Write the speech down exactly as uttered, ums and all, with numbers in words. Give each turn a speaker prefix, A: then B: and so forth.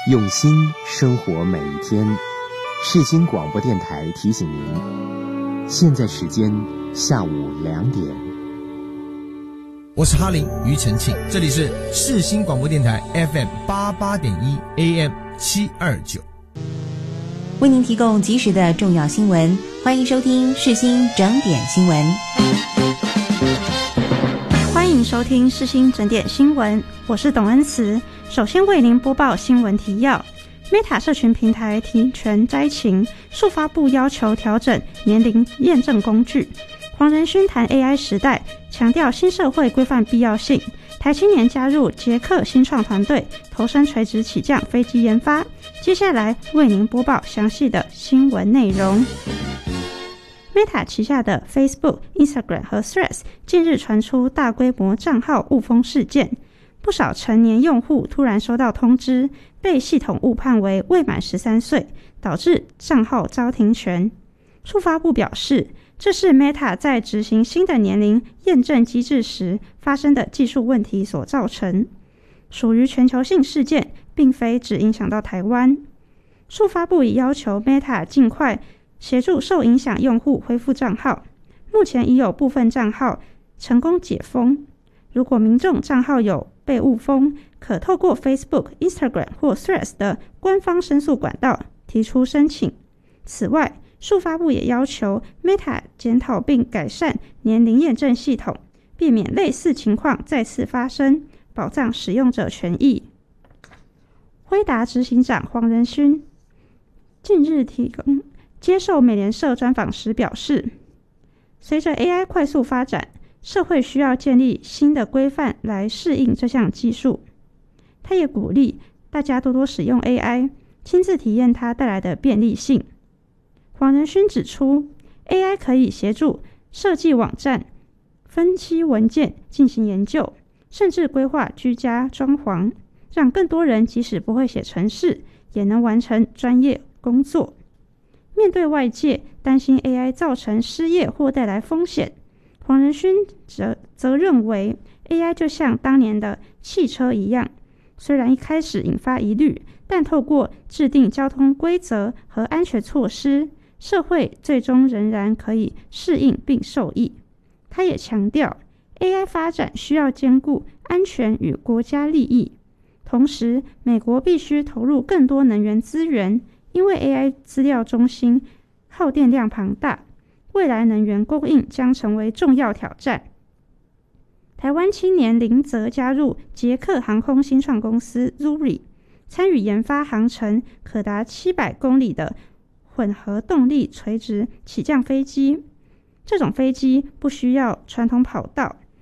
A: 用心生活每一天。世新广播电台提醒您，现在时间下午两点。
B: 我是哈林庾澄庆，这里是世新广播电台 F M 八八点一 A M 七二九，
C: 为您提供及时的重要新闻，欢迎收听世新整点新闻。
D: 欢迎收听世新整点新闻，我是董恩慈。首先为您播报新闻提要。Meta 社群平台提权灾情，数发部要求调整年龄验证工具。黄仁勋谈 A I 时代，强调新社会规范必要性。台青年加入捷克新创团队，投身垂直起降飞机研发。接下来为您播报详细的新闻内容。Meta 旗下的 Facebook、Instagram 和 Threads 近日传出大规模账号误封事件，不少成年用户突然收到通知，被系统误判为未满十三岁，导致账号遭停权。数发部表示，这是 Meta 在执行新的年龄验证机制时发生的技术问题所造成，属于全球性事件，并非只影响到台湾。数发部已要求 Meta 尽快协助受影响用户恢复账号，目前已有部分账号成功解封。如果民众账号有被误封，可透过 Facebook、Instagram 或 Threads 的官方申诉管道提出申请。此外，数发部也要求 Meta 检讨并改善年龄验证系统，避免类似情况再次发生，保障使用者权益。辉达执行长黄仁勋近日提供接受美联社专访时表示，随着 A I 快速发展，社会需要建立新的规范来适应这项技术。他也鼓励大家多多使用 A I， 亲自体验它带来的便利性。黄仁勋指出， A I 可以协助设计网站、分析文件、进行研究，甚至规划居家装潢，让更多人即使不会写程式，也能完成专业工作。面对外界担心 A I 造成失业或带来风险，黄仁勋则则认为 A I 就像当年的汽车一样，虽然一开始引发疑虑，但透过制定交通规则和安全措施，社会最终仍然可以适应并受益。他也强调 A I 发展需要兼顾安全与国家利益，同时美国必须投入更多能源资源，因为 A I 资料中心耗电量庞大，未来能源供应将成为重要挑战。台湾青年林泽加入捷克航空新创公司 Zuri， 参与研发航程可达七百公里的混合动力垂直起降飞机。这种飞机不需要传统跑道，